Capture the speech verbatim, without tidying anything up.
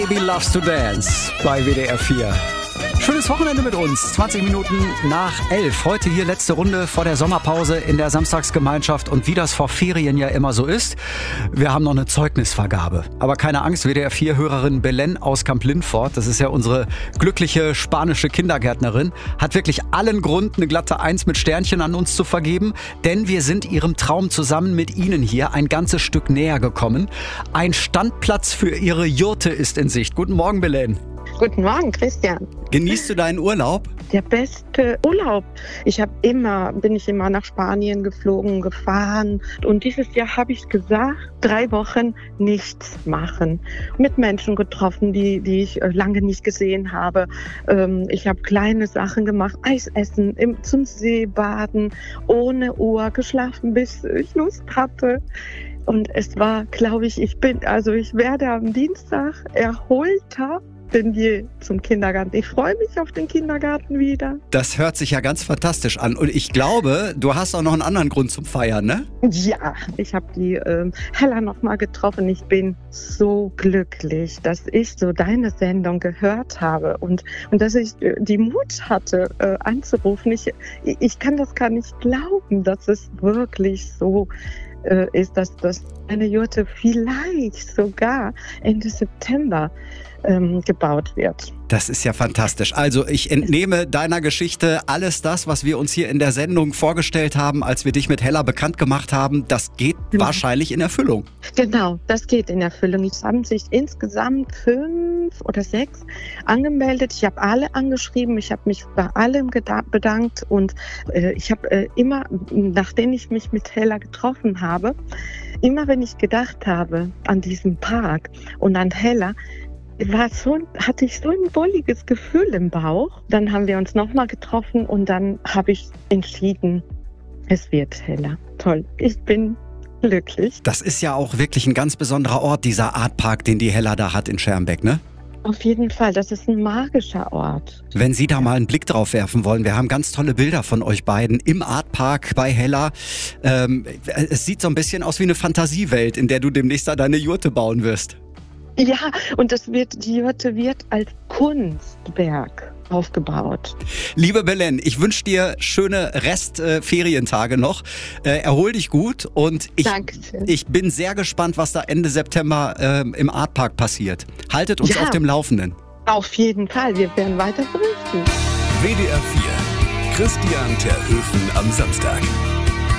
Baby Loves to Dance bei W D R vier. Schönes Wochenende mit uns. zwanzig Minuten nach elf. Heute hier letzte Runde vor der Sommerpause in der Samstagsgemeinschaft. Und wie das vor Ferien ja immer so ist, wir haben noch eine Zeugnisvergabe. Aber keine Angst, W D R vier-Hörerin Belen aus Kamp-Lintfort, das ist ja unsere glückliche spanische Kindergärtnerin, hat wirklich allen Grund, eine glatte Eins mit Sternchen an uns zu vergeben. Denn wir sind ihrem Traum zusammen mit Ihnen hier ein ganzes Stück näher gekommen. Ein Standplatz für Ihre Jurte ist in Sicht. Guten Morgen, Belen. Guten Morgen, Christian. Genießt du deinen Urlaub? Der beste Urlaub. Ich habe immer, bin ich immer nach Spanien geflogen, gefahren. Und dieses Jahr habe ich gesagt, drei Wochen nichts machen. Mit Menschen getroffen, die, die ich lange nicht gesehen habe. Ähm, ich habe kleine Sachen gemacht, Eis essen, im, zum See baden, ohne Uhr, geschlafen, bis ich Lust hatte. Und es war, glaube ich, ich bin, also ich werde am Dienstag erholter denn je zum Kindergarten. Ich freue mich auf den Kindergarten wieder. Das hört sich ja ganz fantastisch an. Und ich glaube, du hast auch noch einen anderen Grund zum Feiern, ne? Ja, ich habe die ähm, Hella noch mal getroffen. Ich bin so glücklich, dass ich so deine Sendung gehört habe und, und dass ich äh, die Mut hatte, äh, anzurufen. Ich, ich kann das gar nicht glauben, dass es wirklich so äh, ist, dass das eine Jurte vielleicht sogar Ende September ähm, gebaut wird. Das ist ja fantastisch. Also ich entnehme deiner Geschichte alles das, was wir uns hier in der Sendung vorgestellt haben, als wir dich mit Hella bekannt gemacht haben. Das geht genau. Wahrscheinlich in Erfüllung. Genau, das geht in Erfüllung. Es haben sich insgesamt fünf oder sechs angemeldet. Ich habe alle angeschrieben. Ich habe mich bei allem bedankt. Und äh, ich habe äh, immer, nachdem ich mich mit Hella getroffen habe, immer wenn ich gedacht habe an diesen Park und an Hella, war so, hatte ich so ein wohliges Gefühl im Bauch. Dann haben wir uns nochmal getroffen und dann habe ich entschieden, es wird Hella. Toll, ich bin glücklich. Das ist ja auch wirklich ein ganz besonderer Ort, dieser Artpark, den die Hella da hat in Schermbeck, ne? Auf jeden Fall, das ist ein magischer Ort. Wenn Sie da mal einen Blick drauf werfen wollen, wir haben ganz tolle Bilder von euch beiden im Artpark bei Hella. Ähm, es sieht so ein bisschen aus wie eine Fantasiewelt, in der du demnächst da deine Jurte bauen wirst. Ja, und das wird, die Jurte wird als Kunstwerk aufgebaut. Liebe Belen, ich wünsche dir schöne Restferientage äh, noch. Äh, erhol dich gut und ich, ich bin sehr gespannt, was da Ende September äh, im Artpark passiert. Haltet uns ja, auf dem Laufenden. Auf jeden Fall, wir werden weiter berichten. W D R vier, Christian Terhöfen am Samstag.